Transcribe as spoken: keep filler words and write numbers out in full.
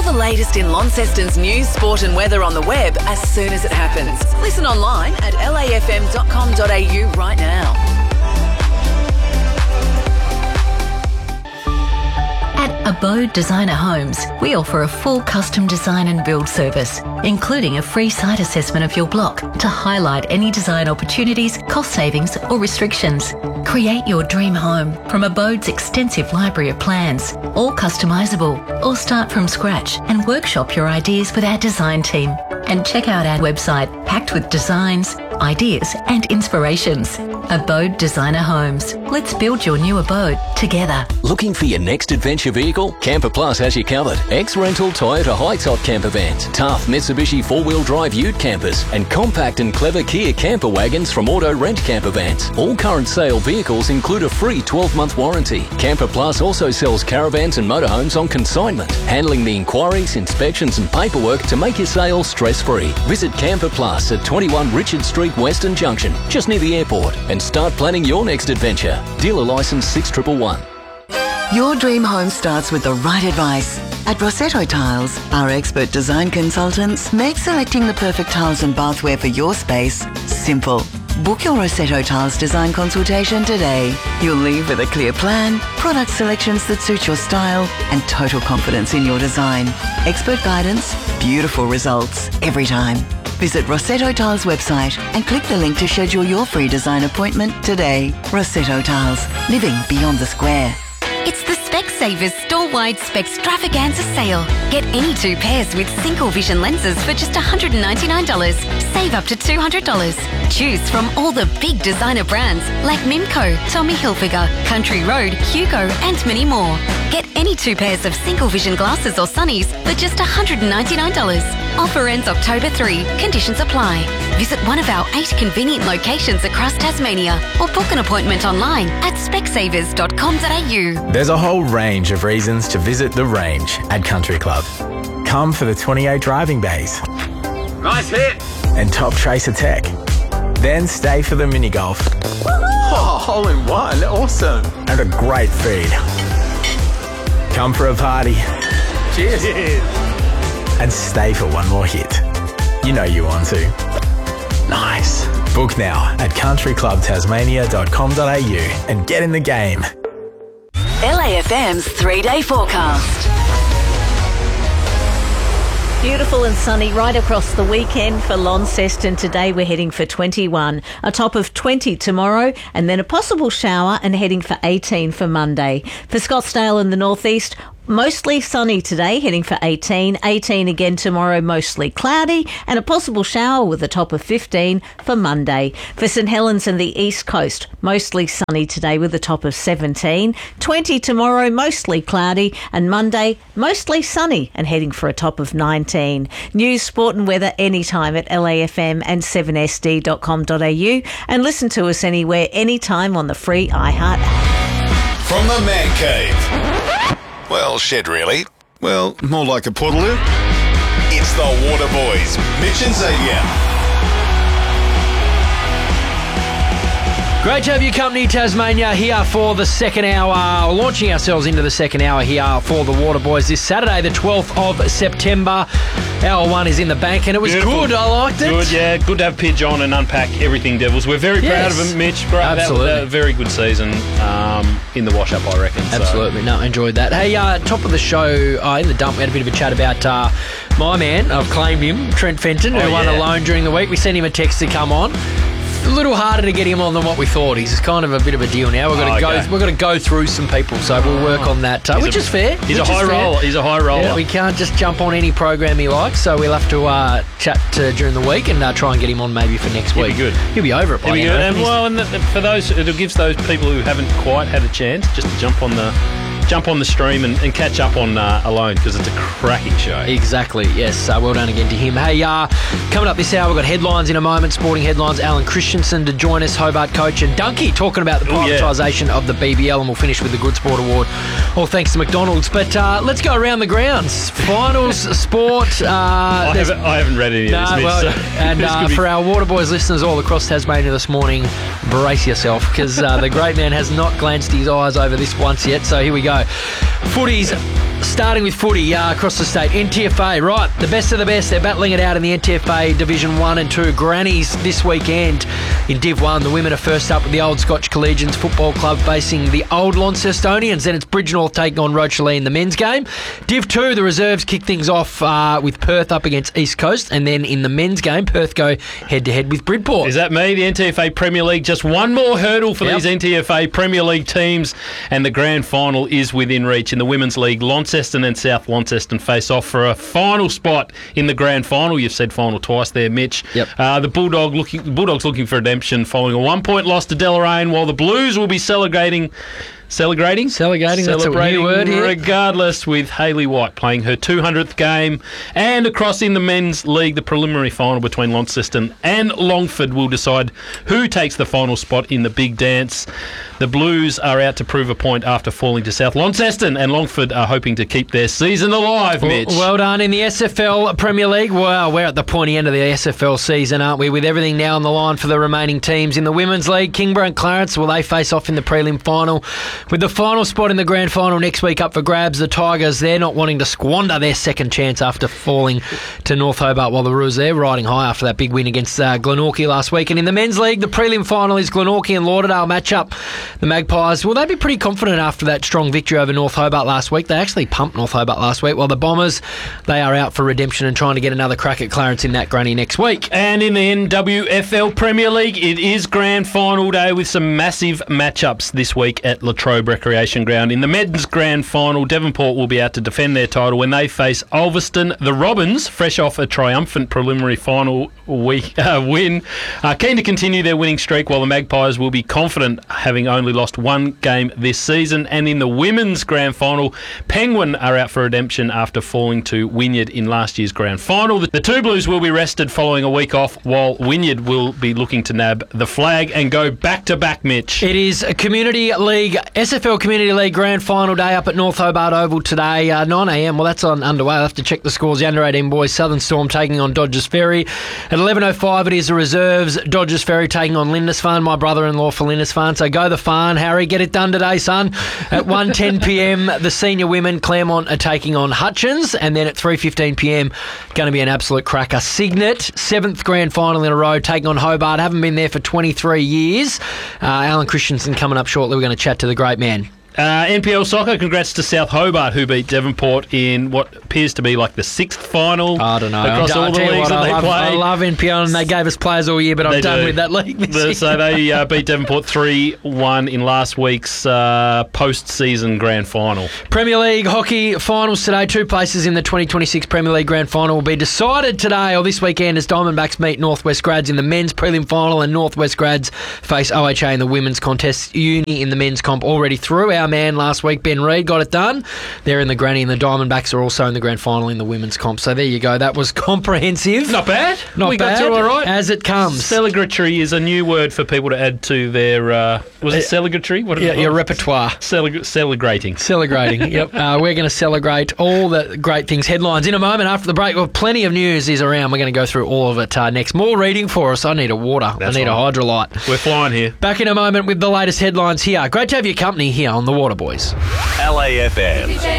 the latest in Launceston's news, sport and weather on the web as soon as it happens. Listen online at l a f m dot com dot a u right now. At Abode Designer Homes, we offer a full custom design and build service, including a free site assessment of your block to highlight any design opportunities, cost savings or restrictions. Create your dream home from Abode's extensive library of plans, all customisable, or start from scratch and workshop your ideas with our design team. And check out our website packed with designs, ideas and inspirations. Abode Designer Homes. Let's build your new abode together. Looking for your next adventure vehicle? Camper Plus has you covered. X-Rental Toyota high-top camper vans, tough Mitsubishi four-wheel drive ute campers, and compact and clever Kia camper wagons from Auto Rent Camper Vans. All current sale vehicles include a free twelve-month warranty. Camper Plus also sells caravans and motorhomes on consignment, handling the inquiries, inspections and paperwork to make your sale stress-free. Visit Camper Plus at twenty-one Richard Street, Western Junction, just near the airport, and start planning your next adventure. Dealer licence six one one one. Your dream home starts with the right advice. At Rossetto Tiles, our expert design consultants make selecting the perfect tiles and bathware for your space simple. Book your Rossetto Tiles design consultation today. You'll leave with a clear plan, product selections that suit your style, and total confidence in your design. Expert guidance, beautiful results every time. Visit Rossetto Tiles website and click the link to schedule your free design appointment today. Rossetto Tiles, living beyond the square. It's the Specsavers store-wide Specstravaganza sale. Get any two pairs with single vision lenses for just one hundred ninety-nine dollars. Save up to two hundred dollars. Choose from all the big designer brands like Mimco, Tommy Hilfiger, Country Road, Hugo and many more. Get any two pairs of single vision glasses or sunnies for just one hundred ninety-nine dollars. Offer ends October third. Conditions apply. Visit one of our eight convenient locations across Tasmania or book an appointment online at specsavers dot com dot a u. There's a whole range of reasons to visit the range at Country Club. Come for the twenty-eight driving bays. Nice hit! And top tracer tech. Then stay for the mini golf. Oh, hole in one. Awesome. And a great feed. Come for a party. Cheers. Cheers. And stay for one more hit. You know you want to. Nice. Book now at country club tasmania dot com dot a u and get in the game. L A F M's three-day forecast. Beautiful and sunny right across the weekend for Launceston. Today we're heading for twenty-one, a top of twenty tomorrow, and then a possible shower and heading for eighteen for Monday. For Scottsdale in the northeast, mostly sunny today, heading for eighteen. eighteen again tomorrow, mostly cloudy, and a possible shower with a top of fifteen for Monday. For St Helens and the east coast, mostly sunny today with a top of seventeen. twenty tomorrow, mostly cloudy, and Monday, mostly sunny and heading for a top of nineteen. News, sport and weather anytime at L A F M and seven S D dot com dot a u, and listen to us anywhere, anytime on the free iHeart app. From the Man Cave. Well, shed really. Well, more like a portaloo. It's the Water Boys, Mitch and Xavier. Great to have your company, Tasmania, here for the second hour. Launching ourselves into the second hour here for the Water Boys this Saturday, the twelfth of September. Hour one is in the bank, and it was Beautiful. good. I liked it. Good, yeah. Good to have Pidge on and unpack everything, Devils. We're very Yes. proud of him, Mitch. Great. Absolutely. That was a very good season um, in the wash-up, I reckon. So. Absolutely. No, enjoyed that. Hey, uh, top of the show, uh, in the dump, we had a bit of a chat about uh, my man. I've claimed him, Trent Fenton, who Oh, won yeah. a loan during the week. We sent him a text to come on. A little harder to get him on than what we thought. He's kind of a bit of a deal now. We've got Oh, to go. okay. We've got to go through some people, so we'll work on that, uh, He's which a- is fair. He's which a is high fair. roller. He's a high roller. Yeah, we can't just jump on any program he likes, so we'll have to uh, chat uh, during the week and uh, try and get him on maybe for next He'll week. be good. He'll be over it by He'll be now, good. I And reckon. well, and the, the, for those, it gives those people who haven't quite had a chance just to jump on the jump on the stream and, and catch up on uh, Alone, because it's a cracking show. Exactly, yes. Uh, well done again to him. Hey, uh, coming up this hour, we've got headlines in a moment, sporting headlines. Alan Christensen to join us, Hobart coach, and Dunkey talking about the Ooh, yeah. privatisation of the B B L, and we'll finish with the Good Sport Award, all thanks to McDonald's. But uh, let's go around the grounds. Finals, sport. Uh, I, there's- haven't, I haven't read any of No, this, Mitch, well, so and this uh, could be- for our Water Boys listeners all across Tasmania this morning, brace yourself, because uh, the great man has not glanced his eyes over this once yet. So here we go. Footies starting with footy uh, across the state. N T F A, right, the best of the best. They're battling it out in the N T F A Division one and two. Grannies this weekend in Div one. The women are first up with the Old Scotch Collegians Football Club facing the Old Launcestonians. Then it's Bridgenorth taking on Rochalee in the men's game. Div two, the reserves kick things off uh, with Perth up against East Coast. And then in the men's game, Perth go head-to-head with Bridport. Is that me? The N T F A Premier League, just one more hurdle for Yep. these N T F A Premier League teams, and the grand final is within reach. In the Women's League, Launceston and South Launceston face off for a final spot in the grand final. You've said final twice there, Mitch. Yep. Uh, the Bulldog looking, the Bulldogs looking for redemption following a one-point loss to Deloraine, while the Blues will be celebrating... Celebrating? Celebrating, that's a Celebrating new word here. regardless, with Hayley White playing her two hundredth game. And across in the men's league, the preliminary final between Launceston and Longford will decide who takes the final spot in the big dance. The Blues are out to prove a point after falling to South Launceston, and Longford are hoping to keep their season alive, Mitch. Well, well done. In the S F L Premier League, well, we're at the pointy end of the S F L season, aren't we? With everything now on the line for the remaining teams. In the Women's League, Kingborough and Clarence, will they face off in the prelim final? With the final spot in the grand final next week up for grabs, the Tigers, they're not wanting to squander their second chance after falling to North Hobart, while the Roos, they're riding high after that big win against uh, Glenorchy last week. And in the Men's League, the prelim final is Glenorchy and Lauderdale matchup. The Magpies, well, they'd be pretty confident after that strong victory over North Hobart last week. They actually pumped North Hobart last week, while the Bombers, they are out for redemption and trying to get another crack at Clarence in that granny next week. And in the N W F L Premier League, it is grand final day with some massive matchups this week at Latrobe Recreation Ground. In the men's grand final, Devonport will be out to defend their title when they face Ulverston. The Robins, fresh off a triumphant preliminary final week uh, win, are keen to continue their winning streak, while the Magpies will be confident, having only lost one game this season. And in the women's grand final, Penguin are out for redemption after falling to Wynyard in last year's grand final. The two Blues will be rested following a week off, while Wynyard will be looking to nab the flag and go back-to-back, Mitch. It is a Community League, S F L Community League grand final day up at North Hobart Oval today, uh, nine a m. Well, that's on underway. I'll have to check the scores. The under eighteen boys, Southern Storm taking on Dodgers Ferry. At eleven oh five, it is the reserves, Dodgers Ferry taking on Lindisfarne, my brother-in-law for Lindisfarne. So go the Farn, Harry, get it done today, son. At one ten p m, the senior women, Claremont, are taking on Hutchins. And then at three fifteen p m, going to be an absolute cracker. Signet, seventh grand final in a row, taking on Hobart. Haven't been there for twenty-three years. Uh, Alan Christensen coming up shortly. We're going to chat to the great man. Uh, N P L Soccer, congrats to South Hobart, who beat Devonport in what appears to be like the sixth final. I don't know. Across I'll all the tell you leagues what, that I they love, play. I love N P L, and they gave us players all year, but I'm They done do. with that league this The- year. So they uh, beat Devonport three one in last week's uh, post-season grand final. Premier League hockey finals today. Two places in the twenty twenty-six Premier League grand final will be decided today or this weekend as Diamondbacks meet Northwest Grads in the men's prelim final, and Northwest Grads face O H A in the women's contest. Uni in the men's comp already through. Our man last week, Ben Reid, got it done. They're in the granny, and the Diamondbacks are also in the grand final in the women's comp. So there you go. That was comprehensive. Not bad. Not we bad. got through all right. As it comes. Celebratory is a new word for people to add to their... Uh, was it celebratory? What Yeah, it your repertoire. Cele- celebrating. Celebrating, yep. Uh, we're going to celebrate all the great things. Headlines in a moment after the break. Well, plenty of news is around. We're going to go through all of it uh, next. More reading for us. I need a water. That's I need right. a Hydrolite. We're flying here. Back in a moment with the latest headlines here. Great to have your company here on The Water Boys. L A F M.